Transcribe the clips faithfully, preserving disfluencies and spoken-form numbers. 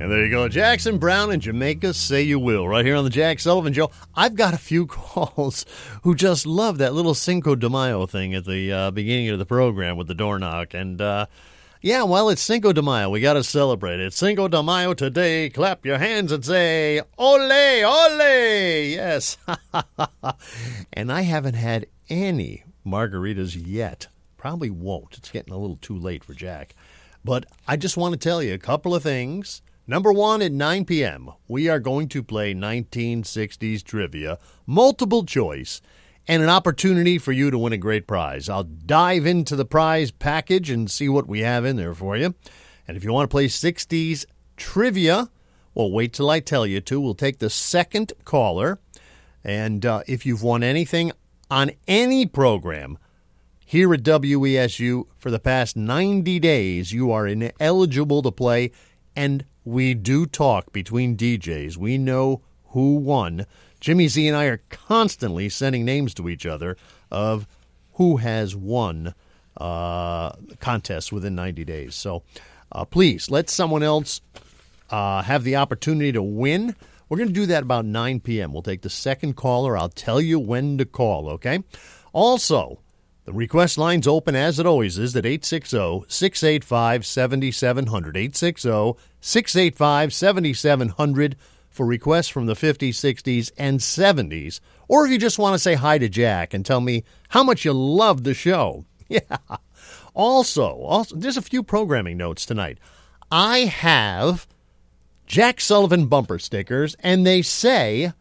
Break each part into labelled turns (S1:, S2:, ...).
S1: And there you go. Jackson Browne and Jamaica Say You Will, right here on the Jack Sullivan Show. I've got a few calls who just love that little Cinco de Mayo thing at the uh, beginning of the program with the door knock. And, uh, yeah, well, it's Cinco de Mayo. We got to celebrate it. Cinco de Mayo today. Clap your hands and say, ole, ole. Yes. And I haven't had any margaritas yet. Probably won't. It's getting a little too late for Jack. But I just want to tell you a couple of things. Number one, at nine p.m., we are going to play nineteen sixties trivia, multiple choice, and an opportunity for you to win a great prize. I'll dive into the prize package and see what we have in there for you. And if you want to play sixties trivia, well, wait till I tell you to. We'll take the second caller. And uh, if you've won anything on any program here at W E S U for the past ninety days, you are ineligible to play. And we do talk between D Js. We know who won. Jimmy Z and I are constantly sending names to each other of who has won uh, contests within ninety days. So uh, please, let someone else uh, have the opportunity to win. We're going to do that about nine p.m. We'll take the second caller. I'll tell you when to call, okay? Also, the request line's open, as it always is, at eight six zero, six eight five, seven seven zero zero, eight six zero, six eight five, seven seven zero zero for requests from the fifties, sixties, and seventies. Or if you just want to say hi to Jack and tell me how much you love the show. Yeah. Also, also, there's a few programming notes tonight. I have Jack Sullivan bumper stickers, and they say,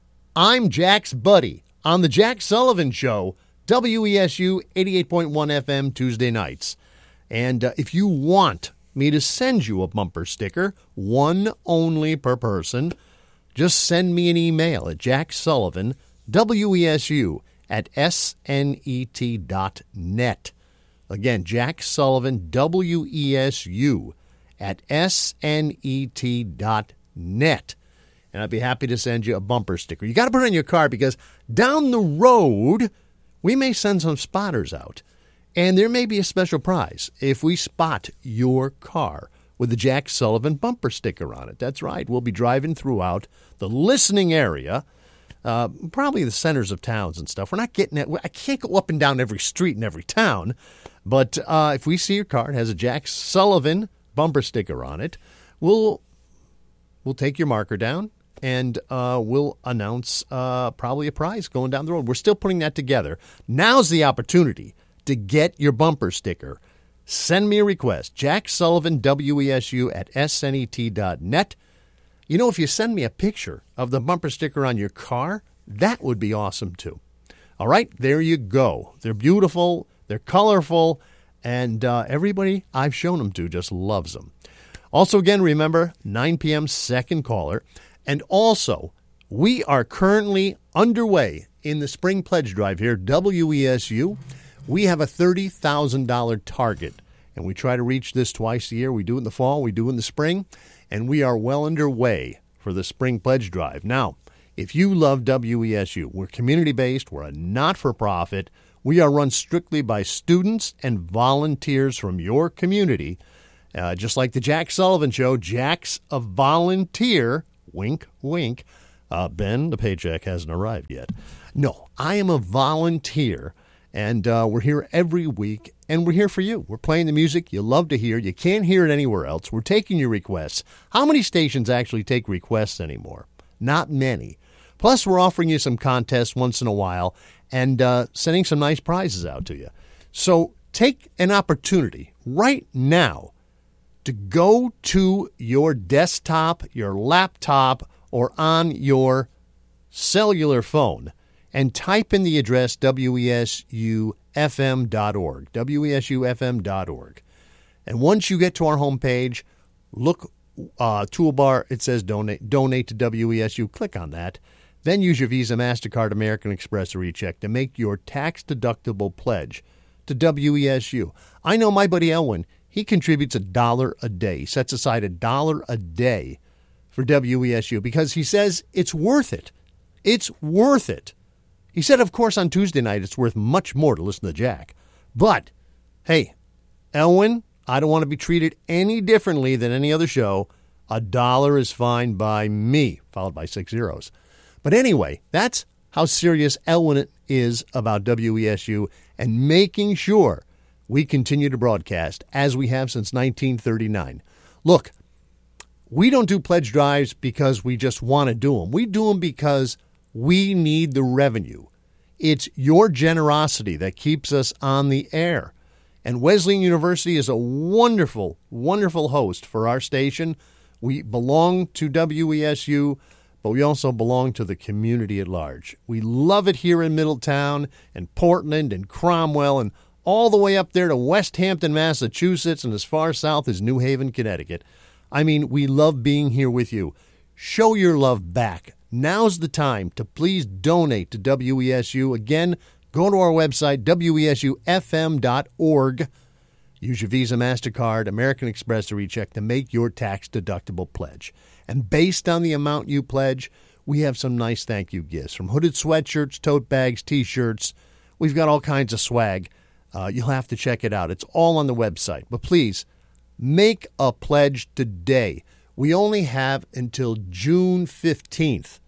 S1: I'm Jack's buddy on the Jack Sullivan Show, W E S U eighty-eight point one F M Tuesday nights. And uh, if you want me to send you a bumper sticker, one only per person, just send me an email at Jack Sullivan, W E S U, at S N E T dot net. Again, Jack Sullivan, W E S U, at S N E T dot net. And I'd be happy to send you a bumper sticker. You got to put it in your car because down the road, we may send some spotters out, and there may be a special prize if we spot your car with the Jack Sullivan bumper sticker on it. That's right. We'll be driving throughout the listening area, uh, probably the centers of towns and stuff. We're not getting it. I can't go up and down every street in every town, but uh, if we see your car, it has a Jack Sullivan bumper sticker on it, we'll we'll take your marker down. And uh, we'll announce uh, probably a prize going down the road. We're still putting that together. Now's the opportunity to get your bumper sticker. Send me a request. Jack Sullivan, W E S U, at S N E T dot net. You know, if you send me a picture of the bumper sticker on your car, that would be awesome, too. All right, there you go. They're beautiful. They're colorful. And uh, everybody I've shown them to just loves them. Also, again, remember, nine p.m. second caller. And also, we are currently underway in the Spring Pledge Drive here, W E S U. We have a thirty thousand dollars target, and we try to reach this twice a year. We do it in the fall, we do it in the spring, and we are well underway for the Spring Pledge Drive. Now, if you love W E S U, we're community-based, we're a not-for-profit. We are run strictly by students and volunteers from your community. Uh, just like the Jack Sullivan Show, Jack's a volunteer. Wink, wink. Uh, Ben, the paycheck hasn't arrived yet. No, I am a volunteer, and uh, we're here every week, and we're here for you. We're playing the music you love to hear. You can't hear it anywhere else. We're taking your requests. How many stations actually take requests anymore? Not many. Plus, we're offering you some contests once in a while and uh, sending some nice prizes out to you. So take an opportunity right now to go to your desktop, your laptop, or on your cellular phone and type in the address W E S U F M dot org, W E S U F M dot org. And once you get to our homepage, look, uh, toolbar, it says donate, donate to W E S U. Click on that. Then use your Visa, MasterCard, American Express, or eCheck to make your tax-deductible pledge to W E S U. I know my buddy Elwin, he contributes a dollar a day, sets aside a dollar a day for W E S U because he says it's worth it. It's worth it. He said, of course, on Tuesday night, it's worth much more to listen to Jack. But, hey, Elwin, I don't want to be treated any differently than any other show. A dollar is fine by me, followed by six zeros. But anyway, that's how serious Elwyn is about W E S U and making sure we continue to broadcast as we have since nineteen thirty-nine. Look, we don't do pledge drives because we just want to do them. We do them because we need the revenue. It's your generosity that keeps us on the air. And Wesleyan University is a wonderful, wonderful host for our station. We belong to W E S U, but we also belong to the community at large. We love it here in Middletown and Portland and Cromwell and all the way up there to West Hampton, Massachusetts, and as far south as New Haven, Connecticut. I mean, we love being here with you. Show your love back. Now's the time to please donate to W E S U. Again, go to our website, W E S U F M dot org. Use your Visa, MasterCard, American Express, or e-check to make your tax-deductible pledge. And based on the amount you pledge, we have some nice thank you gifts, from hooded sweatshirts, tote bags, T-shirts. We've got all kinds of swag. Uh, you'll have to check it out. It's all on the website. But please, make a pledge today. We only have until June fifteenth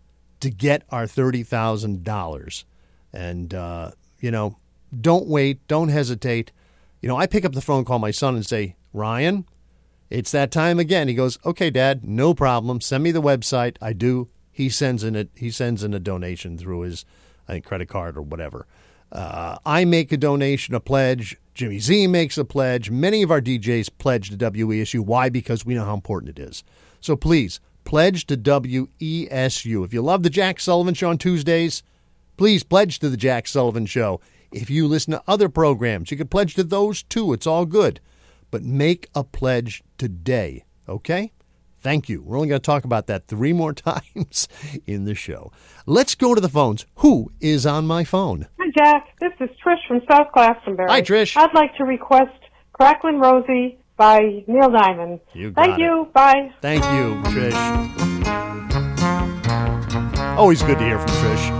S1: to get our thirty thousand dollars. And, uh, you know, don't wait. Don't hesitate. You know, I pick up the phone, call my son and say, Ryan, it's that time again. He goes, okay, Dad, no problem. Send me the website. I do. He sends in a, he sends in a donation through his, I think, credit card or whatever. Uh, I make a donation, a pledge. Jimmy Z makes a pledge. Many of our D Js pledge to W E S U. Why? Because we know how important it is. So please, pledge to W E S U. If you love the Jack Sullivan Show on Tuesdays, please pledge to the Jack Sullivan Show. If you listen to other programs, you can pledge to those too. It's all good. But make a pledge today, okay? Thank you. We're only going to talk about that three more times in the show. Let's go to the phones. Who is on my phone?
S2: Hi, Jack. This is Trish from South Glastonbury.
S1: Hi, Trish.
S2: I'd like to request Cracklin' Rosie by Neil Diamond.
S1: You got
S2: Thank
S1: it.
S2: you. Bye.
S1: Thank you, Trish. Always good to hear from Trish.